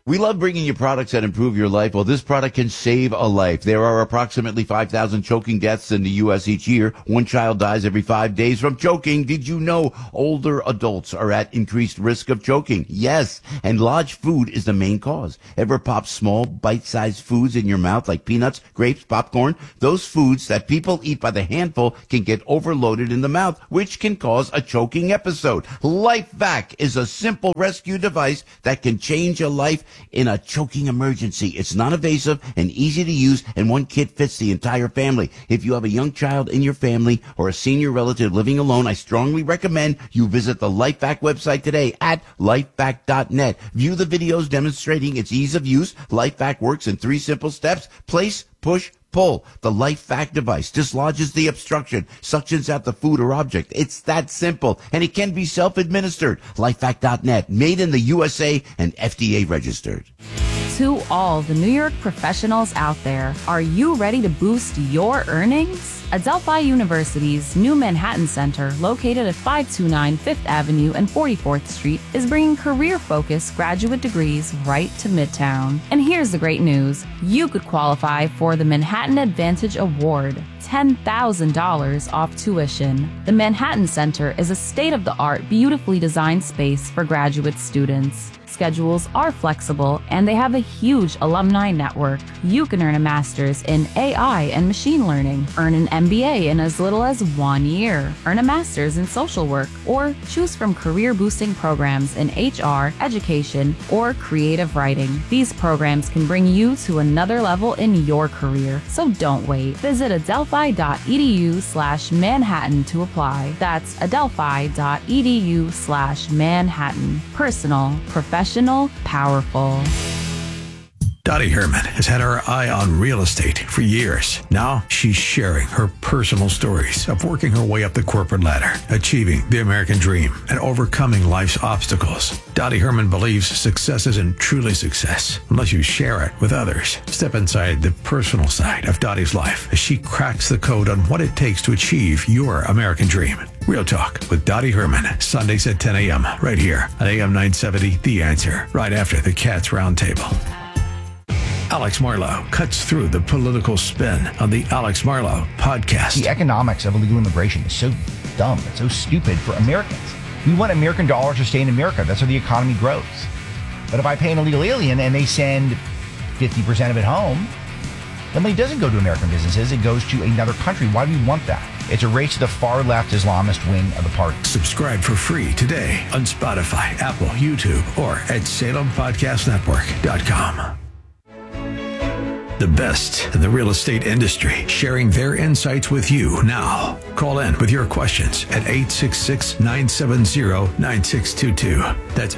We love bringing you products that improve your life. Well, this product can save a life. There are approximately 5,000 choking deaths in the U.S. each year. One child dies every 5 days from choking. Did you know older adults are at increased risk of choking? Yes, and large food is the main cause. Ever pop small, bite-sized foods in your mouth like peanuts, grapes, popcorn? Those foods that people eat by the handful can get overloaded in the mouth, which can cause a choking episode. LifeVac is a simple rescue device that can change a life in a choking emergency. It's non-invasive and easy to use, and one kit fits the entire family. If you have a young child in your family or a senior relative living alone, I strongly recommend you visit the LifeVac website today at lifevac.net. View the videos demonstrating its ease of use. LifeVac works in 3 simple steps: place, push, pull. The LifeVac device dislodges the obstruction, suctions out the food or object. It's that simple, and it can be self-administered. LifeVac.net, made in the USA and FDA registered. To all the New York professionals out there, are you ready to boost your earnings? Adelphi University's new Manhattan Center, located at 529 Fifth Avenue and 44th Street, is bringing career-focused graduate degrees right to Midtown. And here's the great news. You could qualify for the Manhattan Advantage Award, $10,000 off tuition. The Manhattan Center is a state-of-the-art, beautifully designed space for graduate students. Schedules are flexible, and they have a huge alumni network. You can earn a master's in AI and machine learning, earn an MBA in as little as 1 year, earn a master's in social work, or choose from career-boosting programs in HR, education, or creative writing. These programs can bring you to another level in your career, so don't wait. Visit adelphi.edu/Manhattan to apply. That's adelphi.edu/Manhattan. Personal, professional, powerful. Dottie Herman has had her eye on real estate for years. Now she's sharing her personal stories of working her way up the corporate ladder, achieving the American dream, and overcoming life's obstacles. Dottie Herman believes success isn't truly success unless you share it with others. Step inside the personal side of Dottie's life as she cracks the code on what it takes to achieve your American dream. Real Talk with Dottie Herman, Sundays at 10 a.m. right here on AM 970, The Answer, right after the Cats Roundtable. Alex Marlow cuts through the political spin on the Alex Marlow podcast. The economics of illegal immigration is so dumb. It's so stupid for Americans. We want American dollars to stay in America. That's how the economy grows. But if I pay an illegal alien and they send 50% of it home, the money doesn't go to American businesses. It goes to another country. Why do we want that? It's a race to the far left Islamist wing of the party. Subscribe for free today on Spotify, Apple, YouTube, or at SalemPodcastNetwork.com. The best in the real estate industry, sharing their insights with you now. Call in with your questions at 866-970-9622. That's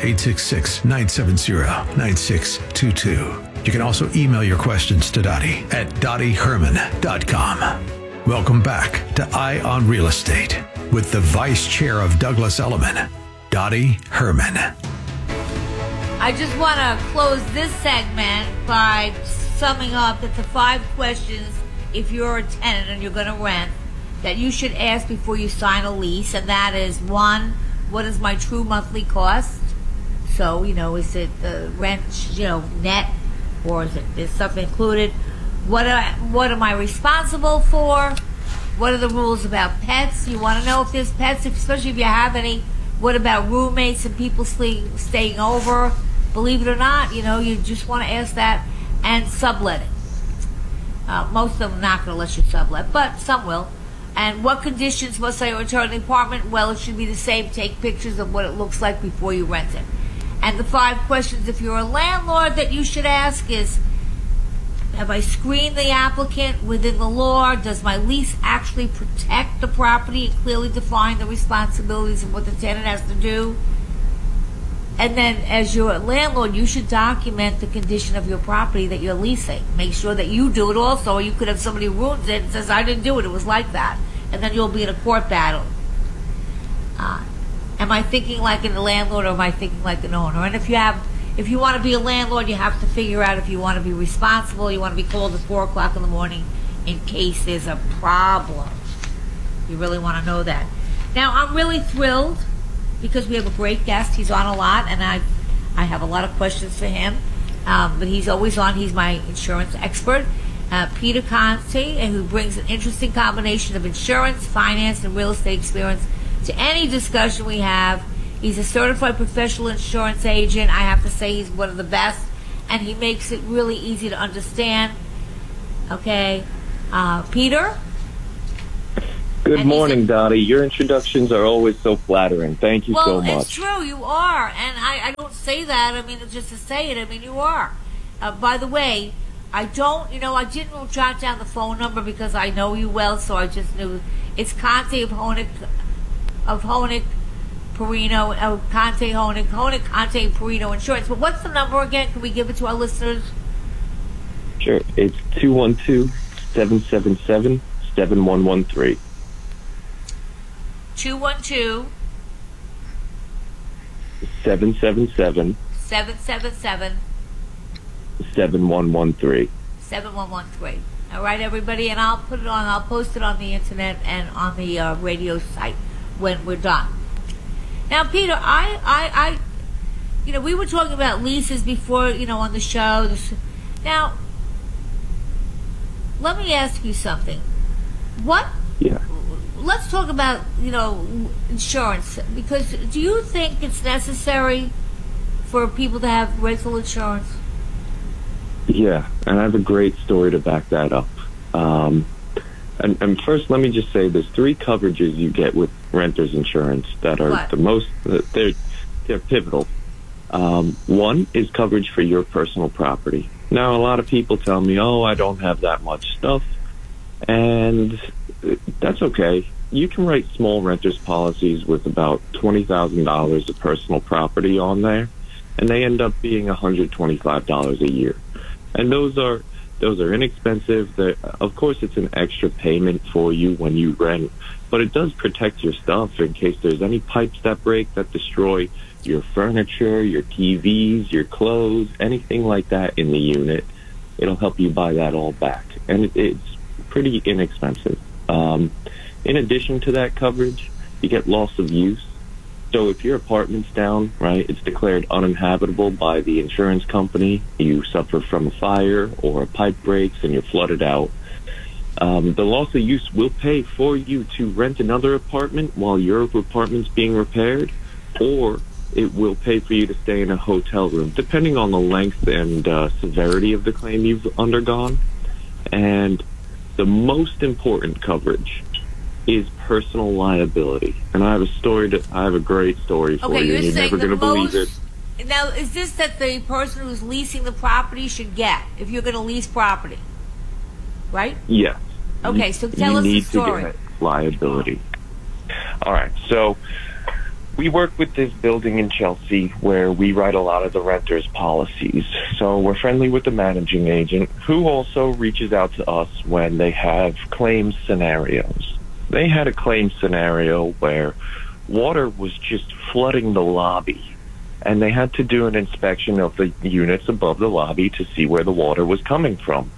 866-970-9622. You can also email your questions to Dottie at DottieHerman.com. Welcome back to Eye on Real Estate with the Vice Chair of Douglas Elliman, Dottie Herman. I just want to close this segment by summing up that the 5 questions, if you're a tenant and you're going to rent, that you should ask before you sign a lease, and that is, 1, what is my true monthly cost? So, is it the rent, net, or is stuff included? What am I responsible for? What are the rules about pets? You want to know if there's pets, especially if you have any. What about roommates and people staying over? Believe it or not, you just want to ask that. And subletting. Most of them are not going to let you sublet, but some will. And what conditions must I return the apartment? Well, it should be the same. Take pictures of what it looks like before you rent it. And the 5 questions, if you're a landlord, that you should ask is, have I screened the applicant within the law? Does my lease actually protect the property and clearly define the responsibilities of what the tenant has to do? And then, as your landlord, you should document the condition of your property that you're leasing. Make sure that you do it also, or you could have somebody who ruins it and says, I didn't do it, it was like that. And then you'll be in a court battle. Am I thinking like a landlord, or am I thinking like an owner? And if you want to be a landlord, you have to figure out if you want to be responsible. You want to be called at 4 o'clock in the morning in case there's a problem. You really want to know that. Now, I'm really thrilled because we have a great guest. He's on a lot, and I have a lot of questions for him. but he's always on. He's my insurance expert, Peter Conte, and who brings an interesting combination of insurance, finance, and real estate experience to any discussion we have. He's a certified professional insurance agent. I have to say he's one of the best, and he makes it really easy to understand. Okay, Peter? Good morning, Dottie. Your introductions are always so flattering. Thank you so much. Well, it's true. You are. And I don't say that. I mean, just to say it. I mean, you are. By the way, I didn't jot down the phone number because I know you well, so I just knew. It's Conte of Honig, Perino, Conte, Honig, Conte, Perino Insurance. But what's the number again? Can we give it to our listeners? Sure. It's 212-777-7113. 212 777 777 7113. 7113. All right, everybody, and I'll post it on the internet and on the radio site when we're done. Now, Peter, we were talking about leases before, on the show. Now, let me ask you something. Let's talk about, insurance, because do you think it's necessary for people to have rental insurance? Yeah, and I have a great story to back that up. And first, let me just say there's 3 coverages you get with renter's insurance that are the most, they're pivotal. One is coverage for your personal property. Now, a lot of people tell me, I don't have that much stuff, and that's okay. You can write small renter's policies with about $20,000 of personal property on there, and they end up being $125 a year. And those are inexpensive. Of course, it's an extra payment for you when you rent, but it does protect your stuff in case there's any pipes that break that destroy your furniture, your TVs, your clothes, anything like that in the unit. It'll help you buy that all back, and it's pretty inexpensive. In addition to that coverage, you get loss of use. So if your apartment's down, right, it's declared uninhabitable by the insurance company, you suffer from a fire or a pipe breaks and you're flooded out, the loss of use will pay for you to rent another apartment while your apartment's being repaired, or it will pay for you to stay in a hotel room, depending on the length and severity of the claim you've undergone. And the most important coverage is personal liability. And I have a great story for you, and you're never going to believe it. Now, is this that the person who's leasing the property should get, if you're going to lease property? Right? Yes. Okay, so tell us the story. You need to get liability. All right, so we work with this building in Chelsea where we write a lot of the renters' policies. So we're friendly with the managing agent, who also reaches out to us when they have claim scenarios. They had a claim scenario where water was just flooding the lobby, and they had to do an inspection of the units above the lobby to see where the water was coming from.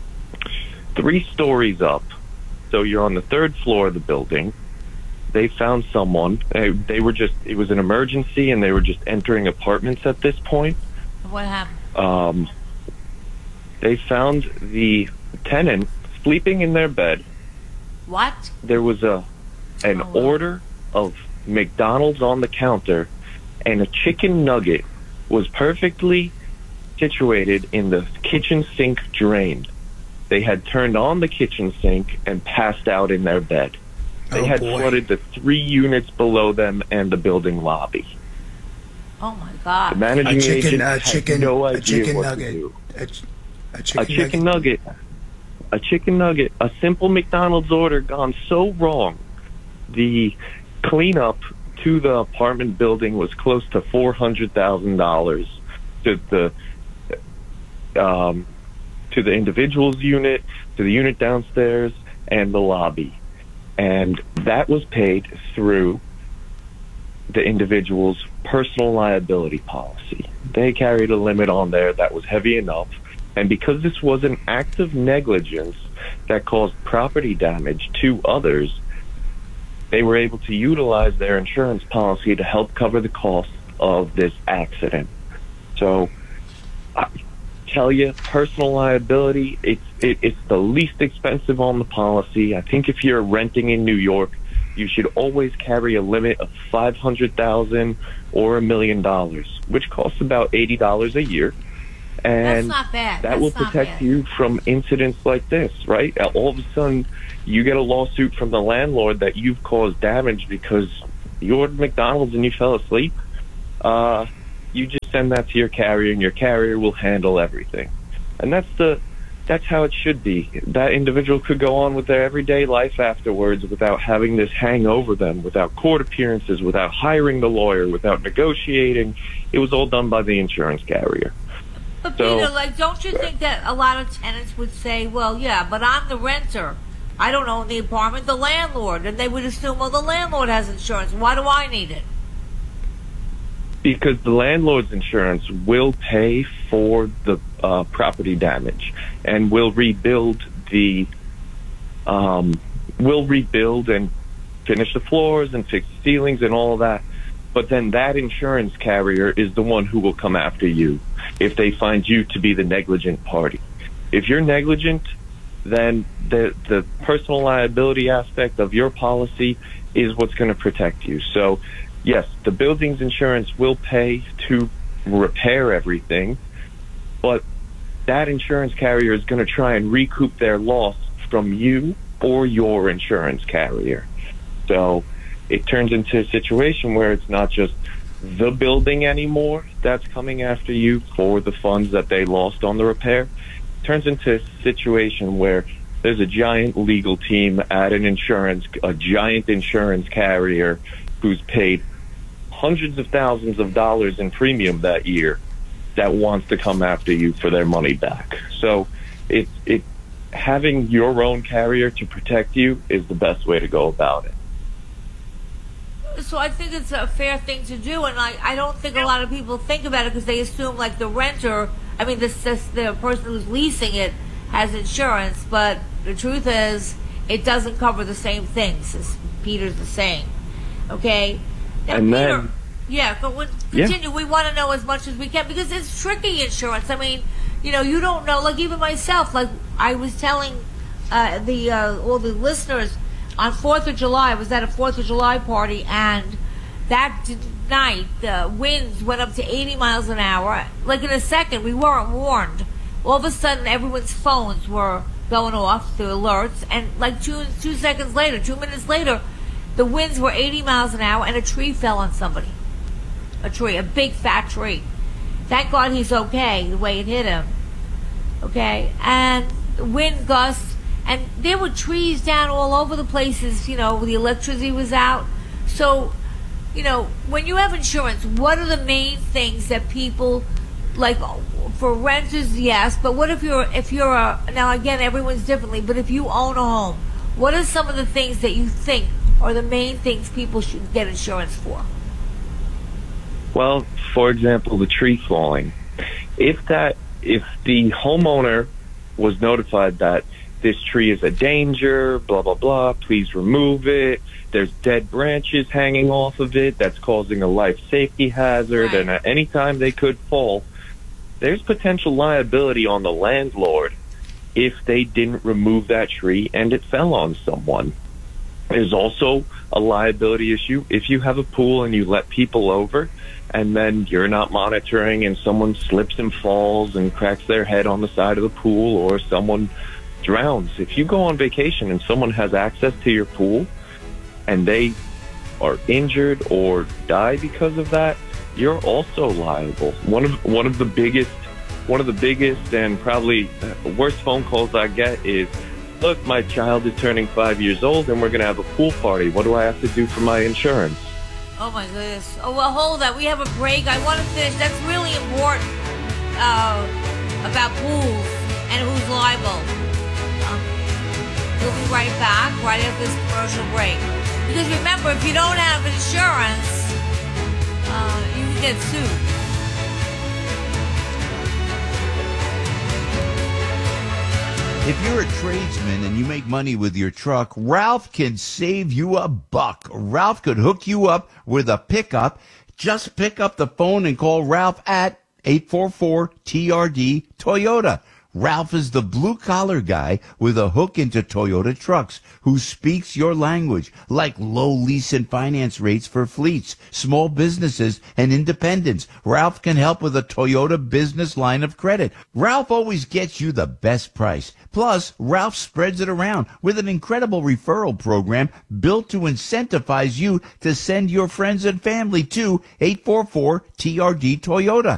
3 stories up, so you're on the 3rd floor of the building. They found someone. It was an emergency, and they were just entering apartments at this point. What happened? They found the tenant sleeping in their bed. What? There was an order of McDonald's on the counter, and a chicken nugget was perfectly situated in the kitchen sink drain. They had turned on the kitchen sink and passed out in their bed. They had flooded the 3 units below them and the building lobby. Oh my God! The managing agent had no idea what to do. A chicken nugget. A chicken nugget, a simple McDonald's order gone so wrong. The cleanup to the apartment building was close to $400,000 to the individual's unit, to the unit downstairs, and the lobby. And that was paid through the individual's personal liability policy. They carried a limit on there that was heavy enough. And because this was an act of negligence that caused property damage to others, they were able to utilize their insurance policy to help cover the cost of this accident. So tell you, personal liability, it's the least expensive on the policy. I think if you're renting in New York, you should always carry a limit of $500,000 or $1 million, which costs about $80 a year. And that's not bad. That will protect you from incidents like this, right? All of a sudden, you get a lawsuit from the landlord that you've caused damage because you ordered McDonald's and you fell asleep. You just send that to your carrier, and your carrier will handle everything. And that's how it should be. That individual could go on with their everyday life afterwards without having this hang over them, without court appearances, without hiring the lawyer, without negotiating. It was all done by the insurance carrier. But Peter, don't you think that a lot of tenants would say, well, yeah, but I'm the renter. I don't own the apartment, the landlord. And they would assume, well, the landlord has insurance. Why do I need it? Because the landlord's insurance will pay for the property damage and will rebuild and finish the floors and fix the ceilings and all of that. But then that insurance carrier is the one who will come after you if they find you to be the negligent party. If you're negligent, then the personal liability aspect of your policy is what's going to protect you. So, yes, the building's insurance will pay to repair everything, but that insurance carrier is going to try and recoup their loss from you or your insurance carrier. So it turns into a situation where it's not just the building anymore that's coming after you for the funds that they lost on the repair. It turns into a situation where there's a giant legal team at a giant insurance carrier who's paid hundreds of thousands of dollars in premium that year that wants to come after you for their money back. So having your own carrier to protect you is the best way to go about it. So I think it's a fair thing to do, and I don't think a lot of people think about it because they assume like the renter, the person who's leasing it has insurance, but the truth is it doesn't cover the same things as Peter's saying. Okay? Now, and Peter, then, continue. We want to know as much as we can because it's tricky insurance. I mean, you don't know. Like even myself, like I was telling all the listeners on 4th of July, I was at a 4th of July party, and that night the winds went up to 80 miles an hour. Like in a second, we weren't warned. All of a sudden, everyone's phones were going off, the alerts, and like 2 seconds later, 2 minutes later, the winds were 80 miles an hour, and a tree fell on somebody. A big fat tree. Thank God he's okay, the way it hit him. Okay? And the wind gusts, and there were trees down all over the places, the electricity was out. So, when you have insurance, what are the main things that people, like, for renters, yes, but what if you're now again, everyone's differently, but if you own a home, what are some of the things that you think are the main things people should get insurance for? Well, for example, the tree falling. If the homeowner was notified that this tree is a danger, blah, blah, blah, please remove it, there's dead branches hanging off of it, that's causing a life safety hazard, right. And at any time they could fall, there's potential liability on the landlord if they didn't remove that tree and it fell on someone. There's also a liability issue if you have a pool and you let people over and then you're not monitoring and someone slips and falls and cracks their head on the side of the pool, or someone drowns. If you go on vacation and someone has access to your pool and they are injured or die because of that, you're also liable. One of the biggest and probably worst phone calls I get is, look, my child is turning 5 years old and we're going to have a pool party. What do I have to do for my insurance? Oh, my goodness. Oh, well, hold that. We have a break. I want to finish. That's really important about pools and who's liable. We'll be right back, right after this commercial break. Because remember, if you don't have insurance, you can get sued. If you're a tradesman and you make money with your truck, Ralph can save you a buck. Ralph could hook you up with a pickup. Just pick up the phone and call Ralph at 844-TRD Toyota. Ralph is the blue-collar guy with a hook into Toyota trucks who speaks your language, like low lease and finance rates for fleets, small businesses, and independents. Ralph can help with a Toyota business line of credit. Ralph always gets you the best price. Plus, Ralph spreads it around with an incredible referral program built to incentivize you to send your friends and family to 844-TRD Toyota.